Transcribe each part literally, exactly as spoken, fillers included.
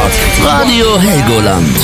Sport. Radio Helgoland.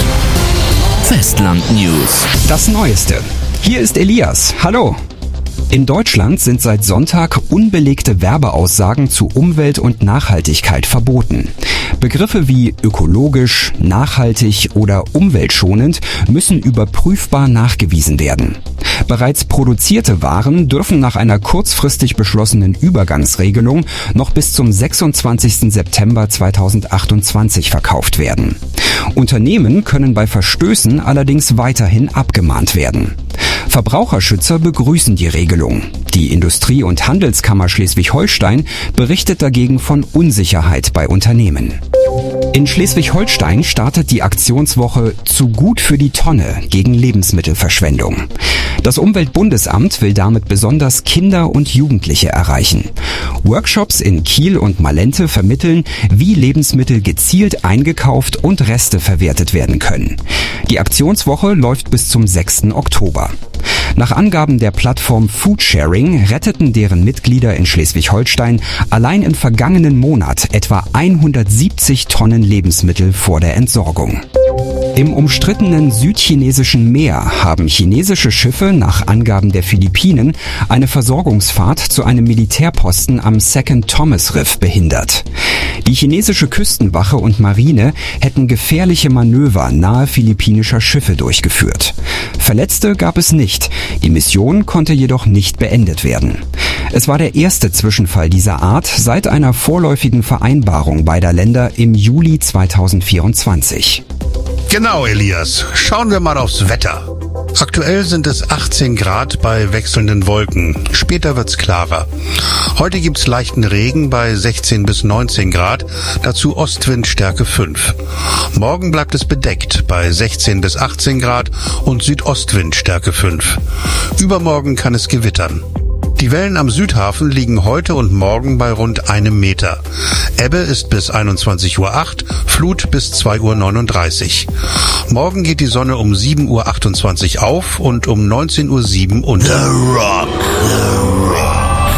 Festland News. Das Neueste. Hier ist Elias. Hallo. In Deutschland sind seit Sonntag unbelegte Werbeaussagen zu Umwelt und Nachhaltigkeit verboten. Begriffe wie ökologisch, nachhaltig oder umweltschonend müssen überprüfbar nachgewiesen werden. Bereits produzierte Waren dürfen nach einer kurzfristig beschlossenen Übergangsregelung noch bis zum sechsundzwanzigsten September zweitausendachtundzwanzig verkauft werden. Unternehmen können bei Verstößen allerdings weiterhin abgemahnt werden. Verbraucherschützer begrüßen die Regelung. Die Industrie- und Handelskammer Schleswig-Holstein berichtet dagegen von Unsicherheit bei Unternehmen. In Schleswig-Holstein startet die Aktionswoche Zu gut für die Tonne gegen Lebensmittelverschwendung. Das Umweltbundesamt will damit besonders Kinder und Jugendliche erreichen. Workshops in Kiel und Malente vermitteln, wie Lebensmittel gezielt eingekauft und Reste verwertet werden können. Die Aktionswoche läuft bis zum sechsten Oktober. Nach Angaben der Plattform Foodsharing retteten deren Mitglieder in Schleswig-Holstein allein im vergangenen Monat etwa hundertsiebzig Tonnen Lebensmittel vor der Entsorgung. Im umstrittenen südchinesischen Meer haben chinesische Schiffe nach Angaben der Philippinen eine Versorgungsfahrt zu einem Militärposten am Second Thomas Riff behindert. Die chinesische Küstenwache und Marine hätten gefährliche Manöver nahe philippinischer Schiffe durchgeführt. Verletzte gab es nicht, die Mission konnte jedoch nicht beendet werden. Es war der erste Zwischenfall dieser Art seit einer vorläufigen Vereinbarung beider Länder im Juli zweitausendvierundzwanzig. Genau, Elias. Schauen wir mal aufs Wetter. Aktuell sind es achtzehn Grad bei wechselnden Wolken. Später wird's klarer. Heute gibt's leichten Regen bei sechzehn bis neunzehn Grad, dazu Ostwind Stärke fünf. Morgen bleibt es bedeckt bei sechzehn bis achtzehn Grad und Südostwind Stärke fünf. Übermorgen kann es gewittern. Die Wellen am Südhafen liegen heute und morgen bei rund einem Meter. Ebbe ist bis einundzwanzig Uhr acht, Flut bis zwei Uhr neununddreißig. Morgen geht die Sonne um sieben Uhr achtundzwanzig auf und um neunzehn Uhr sieben unter. The Rock. The Rock.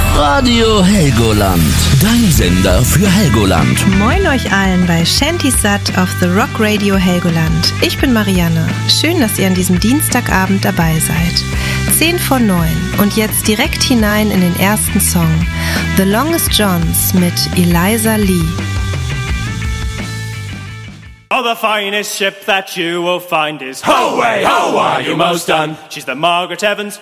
Radio Helgoland. Dein Sender für Helgoland. Moin euch allen bei Shanty-Sat auf The Rock Radio Helgoland. Ich bin Marianne. Schön, dass ihr an diesem Dienstagabend dabei seid. zehn vor neun und jetzt direkt hinein in den ersten Song. The Longest Johns mit Eliza Lee. Oh, the finest ship that you will find is Ho-way, ho-why, you most done. She's the Margaret Evans,